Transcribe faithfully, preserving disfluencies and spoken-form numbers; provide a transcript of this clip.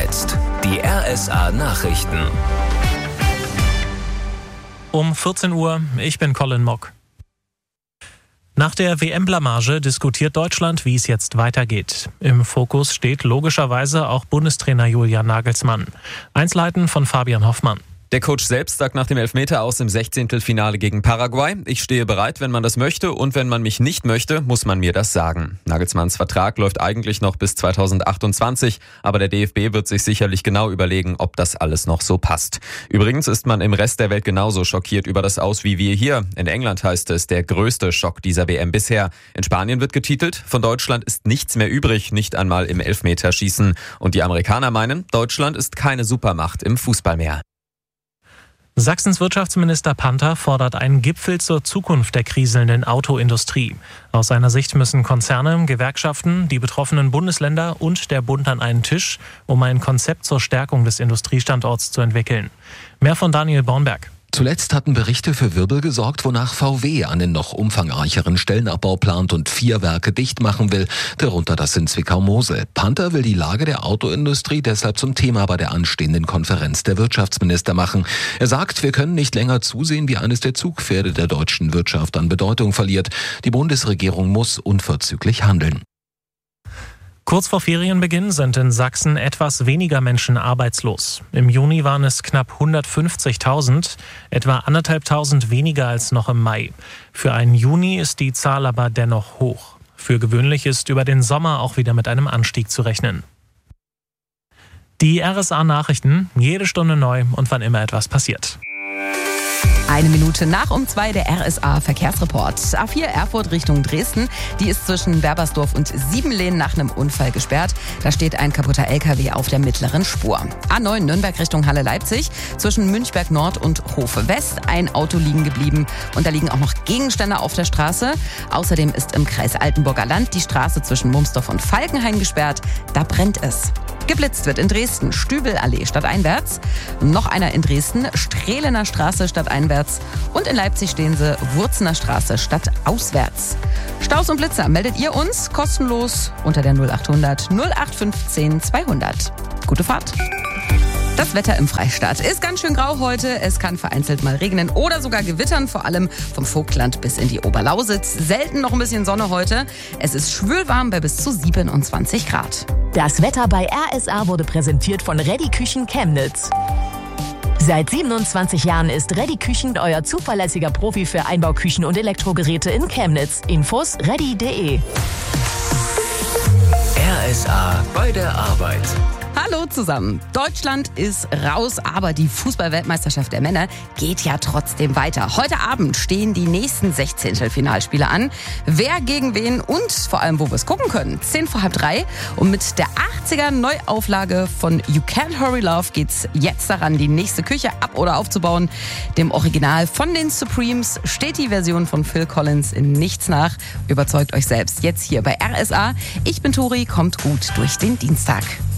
jetzt die R S A-Nachrichten. Um vierzehn Uhr, ich bin Colin Mock. Nach der W M-Blamage diskutiert Deutschland, wie es jetzt weitergeht. Im Fokus steht logischerweise auch Bundestrainer Julian Nagelsmann. Einzelheiten von Fabian Hoffmann. Der Coach selbst sagt nach dem Elfmeter aus im Sechzehntelfinale gegen Paraguay: Ich stehe bereit, wenn man das möchte, und wenn man mich nicht möchte, muss man mir das sagen. Nagelsmanns Vertrag läuft eigentlich noch bis zweitausendachtundzwanzig, aber der D F B wird sich sicherlich genau überlegen, ob das alles noch so passt. Übrigens ist man im Rest der Welt genauso schockiert über das Aus wie wir hier. In England heißt es, der größte Schock dieser W M bisher. In Spanien wird getitelt, von Deutschland ist nichts mehr übrig, nicht einmal im Elfmeterschießen. Und die Amerikaner meinen, Deutschland ist keine Supermacht im Fußball mehr. Sachsens Wirtschaftsminister Panther fordert einen Gipfel zur Zukunft der kriselnden Autoindustrie. Aus seiner Sicht müssen Konzerne, Gewerkschaften, die betroffenen Bundesländer und der Bund an einen Tisch, um ein Konzept zur Stärkung des Industriestandorts zu entwickeln. Mehr von Daniel Bornberg. Zuletzt hatten Berichte für Wirbel gesorgt, wonach V W einen noch umfangreicheren Stellenabbau plant und vier Werke dicht machen will, darunter das in Zwickau-Mosel. Panther will die Lage der Autoindustrie deshalb zum Thema bei der anstehenden Konferenz der Wirtschaftsminister machen. Er sagt, wir können nicht länger zusehen, wie eines der Zugpferde der deutschen Wirtschaft an Bedeutung verliert. Die Bundesregierung muss unverzüglich handeln. Kurz vor Ferienbeginn sind in Sachsen etwas weniger Menschen arbeitslos. Im Juni waren es knapp hundertfünfzigtausend, etwa anderthalbtausend weniger als noch im Mai. Für einen Juni ist die Zahl aber dennoch hoch. Für gewöhnlich ist über den Sommer auch wieder mit einem Anstieg zu rechnen. Die R S A-Nachrichten, jede Stunde neu und wann immer etwas passiert. Eine Minute nach um zwei der R S A-Verkehrsreport. A vier Erfurt Richtung Dresden. Die ist zwischen Werbersdorf und Siebenlehn nach einem Unfall gesperrt. Da steht ein kaputter L K W auf der mittleren Spur. A neun Nürnberg Richtung Halle-Leipzig. Zwischen Münchberg Nord und Hofe West ein Auto liegen geblieben. Und da liegen auch noch Gegenstände auf der Straße. Außerdem ist im Kreis Altenburger Land die Straße zwischen Mumsdorf und Falkenhain gesperrt. Da brennt es. Geblitzt wird in Dresden Stübelallee stadteinwärts, noch einer in Dresden Strehlener Straße stadteinwärts und in Leipzig stehen sie Wurzener Straße stadtauswärts. Staus und Blitzer meldet ihr uns kostenlos unter der null achthundert null acht fünfzehn zweihundert. Gute Fahrt! Das Wetter im Freistaat ist ganz schön grau heute. Es kann vereinzelt mal regnen oder sogar gewittern, vor allem vom Vogtland bis in die Oberlausitz. Selten noch ein bisschen Sonne heute. Es ist schwülwarm bei bis zu siebenundzwanzig Grad. Das Wetter bei R S A wurde präsentiert von Reddy Küchen Chemnitz. Seit siebenundzwanzig Jahren ist Reddy Küchen euer zuverlässiger Profi für Einbauküchen und Elektrogeräte in Chemnitz. Infos reddy punkt de. R S A bei der Arbeit. Hallo zusammen. Deutschland ist raus, aber die Fußball-Weltmeisterschaft der Männer geht ja trotzdem weiter. Heute Abend stehen die nächsten Sechzehntelfinalspiele an. Wer gegen wen und vor allem, wo wir es gucken können. Zehn vor halb drei. Und mit der achtziger Neuauflage von You Can't Hurry Love geht's jetzt daran, die nächste Küche ab- oder aufzubauen. Dem Original von den Supremes steht die Version von Phil Collins in nichts nach. Überzeugt euch selbst jetzt hier bei R S A. Ich bin Tori, kommt gut durch den Dienstag.